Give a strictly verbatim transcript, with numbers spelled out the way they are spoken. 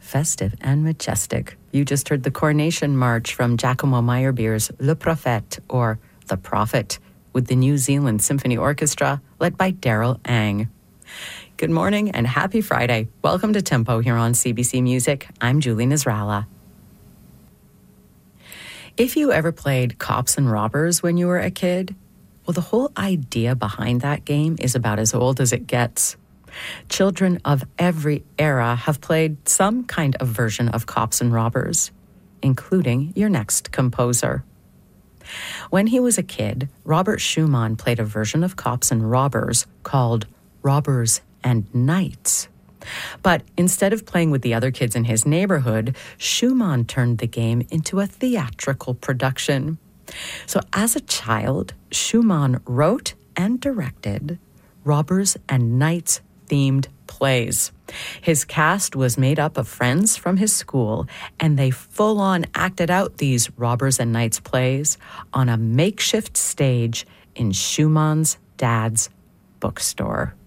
festive and majestic. You just heard the Coronation March from Giacomo Meyerbeer's Le Prophète, or The Prophet, with the New Zealand Symphony Orchestra, led by Daryl Ang. Good morning and happy Friday. Welcome to Tempo here on C B C Music. I'm Julie Nasrallah. If you ever played Cops and Robbers when you were a kid, well, the whole idea behind that game is about as old as it gets. Children of every era have played some kind of version of Cops and Robbers, including your next composer. When he was a kid, Robert Schumann played a version of Cops and Robbers called Robbers and Knights. But instead of playing with the other kids in his neighborhood, Schumann turned the game into a theatrical production. So as a child, Schumann wrote and directed Robbers and Knights themed plays. His cast was made up of friends from his school, and they full-on acted out these Robbers and Knights plays on a makeshift stage in Schumann's dad's bookstore.